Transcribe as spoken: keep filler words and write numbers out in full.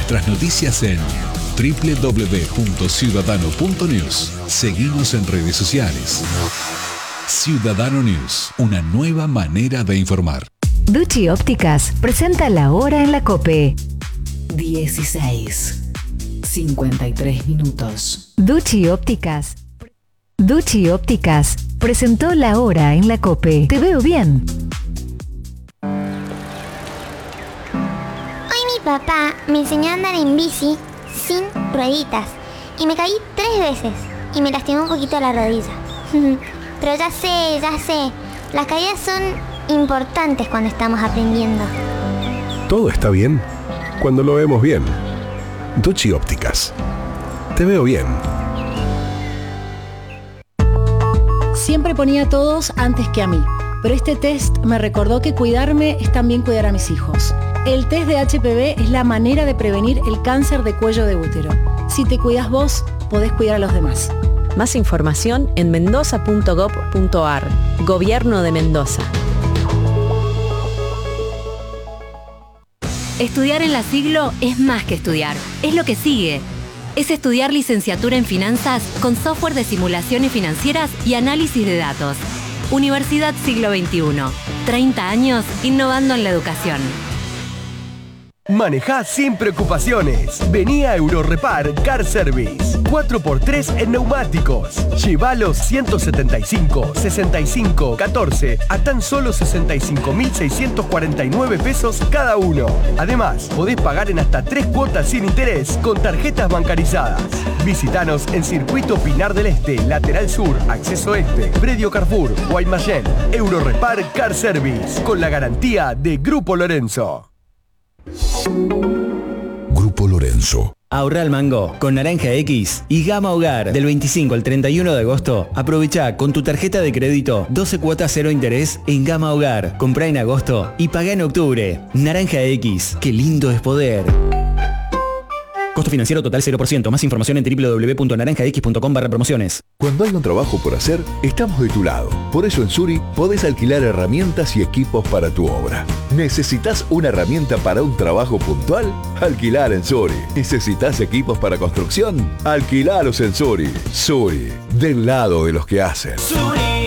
nuestras noticias en doble u doble u doble u punto ciudadano punto news. Seguimos en redes sociales. Ciudadano News, una nueva manera de informar. Ducci Ópticas presenta la hora en la COPE. dieciséis, cincuenta y tres minutos. Ducci Ópticas. Ducci Ópticas presentó la hora en la COPE. Te veo bien. Hoy mi papá me enseñó a andar en bici sin rueditas y me caí tres veces y me lastimó un poquito la rodilla. Pero ya sé, ya sé, las caídas son importantes cuando estamos aprendiendo. Todo está bien cuando lo vemos bien. Ducci Ópticas. Te veo bien. Siempre ponía a todos antes que a mí, pero este test me recordó que cuidarme es también cuidar a mis hijos. El test de H P V es la manera de prevenir el cáncer de cuello de útero. Si te cuidas vos, podés cuidar a los demás. Más información en mendoza punto gob punto ar. Gobierno de Mendoza. Estudiar en la Siglo es más que estudiar, es lo que sigue. Es estudiar licenciatura en finanzas con software de simulaciones financieras y análisis de datos. Universidad Siglo veintiuno. treinta años innovando en la educación. Manejá sin preocupaciones. Vení a Eurorepar Car Service. cuatro por tres en neumáticos. Lleva los ciento setenta y cinco, sesenta y cinco, catorce a tan solo sesenta y cinco mil seiscientos cuarenta y nueve pesos cada uno. Además, podés pagar en hasta tres cuotas sin interés con tarjetas bancarizadas. Visítanos en Circuito Pinar del Este, Lateral Sur, Acceso Este, Predio Carrefour, Guaymallén. Eurorepar Car Service, con la garantía de Grupo Lorenzo. Grupo Lorenzo. Ahorra al mango con Naranja X y Gama Hogar. Del veinticinco al treinta y uno de agosto, aprovecha con tu tarjeta de crédito doce cuotas cero interés en Gama Hogar. Comprá en agosto y pagá en octubre. Naranja X, qué lindo es poder. Costo financiero total cero por ciento. Más información en doble u doble u doble u punto naranja x punto com barra promociones. Cuando hay un trabajo por hacer, estamos de tu lado. Por eso en Suri podés alquilar herramientas y equipos para tu obra. ¿Necesitas una herramienta para un trabajo puntual? Alquilar en Suri. ¿Necesitas equipos para construcción? Alquilalos en Suri. Suri, del lado de los que hacen. Suri.